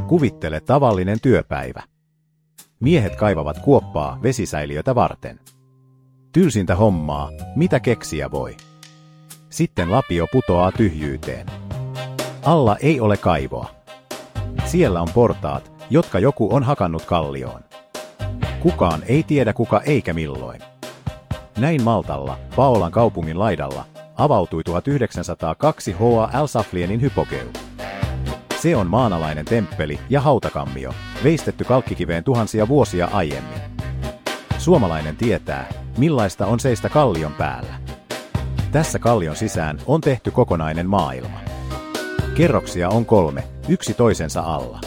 Kuvittele tavallinen työpäivä. Miehet kaivavat kuoppaa vesisäiliötä varten. Tylsintä hommaa, mitä keksiä voi. Sitten lapio putoaa tyhjyyteen. Alla ei ole kaivoa. Siellä on portaat, jotka joku on hakannut kallioon. Kukaan ei tiedä kuka eikä milloin. Näin Maltalla, Paolan kaupungin laidalla, avautui 1902 H.A. Saflienin hypogeu. Se on maanalainen temppeli ja hautakammio, veistetty kalkkikiveen tuhansia vuosia aiemmin. Suomalainen tietää, millaista on seistä kallion päällä. Tässä kallion sisään on tehty kokonainen maailma. Kerroksia on 3, yksi toisensa alla.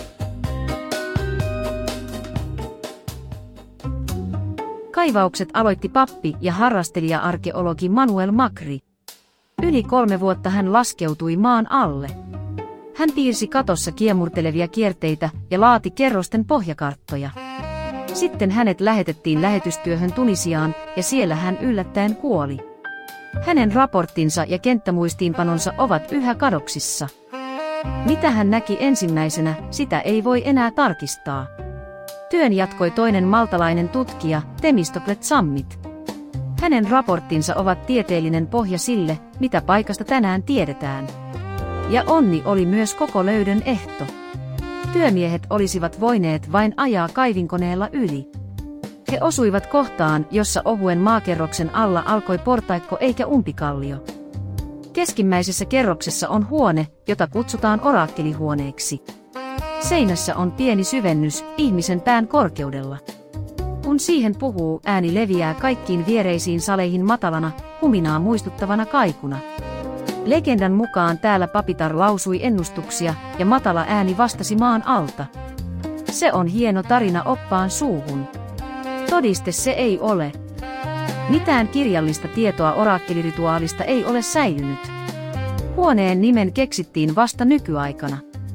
Kaivaukset aloitti pappi ja harrastelija-arkeologi Manuel Macri. Yli 3 vuotta hän laskeutui maan alle. Hän piirsi katossa kiemurtelevia kierteitä ja laati kerrosten pohjakarttoja. Sitten hänet lähetettiin lähetystyöhön Tunisiaan ja siellä hän yllättäen kuoli. Hänen raporttinsa ja kenttämuistiinpanonsa ovat yhä kadoksissa. Mitä hän näki ensimmäisenä, sitä ei voi enää tarkistaa. Työn jatkoi toinen maltalainen tutkija, Themistocle Tsammit. Hänen raporttinsa ovat tieteellinen pohja sille, mitä paikasta tänään tiedetään. Ja onni oli myös koko löydön ehto. Työmiehet olisivat voineet vain ajaa kaivinkoneella yli. He osuivat kohtaan, jossa ohuen maakerroksen alla alkoi portaikko eikä umpikallio. Keskimmäisessä kerroksessa on huone, jota kutsutaan oraakkelihuoneeksi. Seinässä on pieni syvennys ihmisen pään korkeudella. Kun siihen puhuu, ääni leviää kaikkiin viereisiin saleihin matalana, huminaa muistuttavana kaikuna. Legendan mukaan täällä papitar lausui ennustuksia ja matala ääni vastasi maan alta. Se on hieno tarina oppaan suuhun. Todiste se ei ole. Mitään kirjallista tietoa oraakkelirituaalista ei ole säilynyt. Huoneen nimen keksittiin vasta nykyaikana.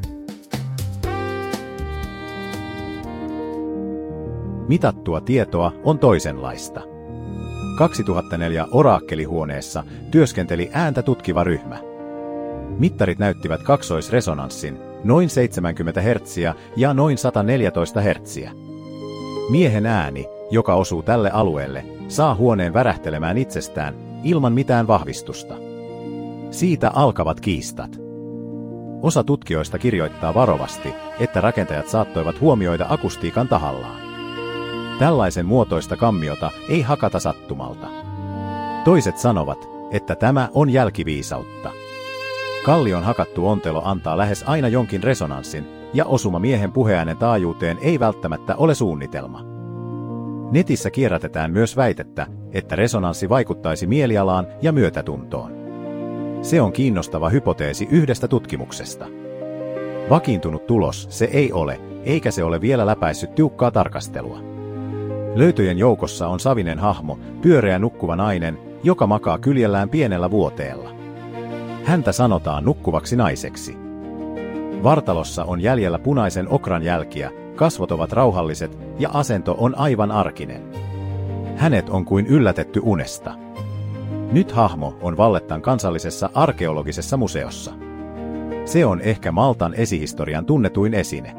Mitattua tietoa on toisenlaista. 2004 oraakkelihuoneessa työskenteli ääntä tutkiva ryhmä. Mittarit näyttivät kaksoisresonanssin, noin 70 Hz ja noin 114 Hz. Miehen ääni, joka osuu tälle alueelle, saa huoneen värähtelemään itsestään, ilman mitään vahvistusta. Siitä alkavat kiistat. Osa tutkijoista kirjoittaa varovasti, että rakentajat saattoivat huomioida akustiikan tahallaan. Tällaisen muotoista kammiota ei hakata sattumalta. Toiset sanovat, että tämä on jälkiviisautta. Kallion hakattu ontelo antaa lähes aina jonkin resonanssin, ja osuma miehen puheäänen taajuuteen ei välttämättä ole suunnitelma. Netissä kierrätetään myös väitettä, että resonanssi vaikuttaisi mielialaan ja myötätuntoon. Se on kiinnostava hypoteesi yhdestä tutkimuksesta. Vakiintunut tulos se ei ole, eikä se ole vielä läpäissyt tiukkaa tarkastelua. Löytöjen joukossa on savinen hahmo, pyöreä nukkuva nainen, joka makaa kyljellään pienellä vuoteella. Häntä sanotaan nukkuvaksi naiseksi. Vartalossa on jäljellä punaisen okran jälkiä, kasvot ovat rauhalliset ja asento on aivan arkinen. Hänet on kuin yllätetty unesta. Nyt hahmo on Vallettan kansallisessa arkeologisessa museossa. Se on ehkä Maltan esihistorian tunnetuin esine.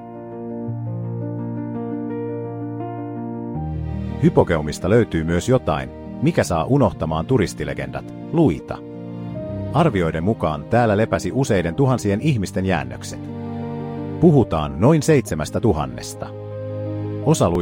Hypogeumista löytyy myös jotain, mikä saa unohtamaan turistilegendat, luita. Arvioiden mukaan täällä lepäsi useiden tuhansien ihmisten jäännökset. Puhutaan noin 7 000. Osa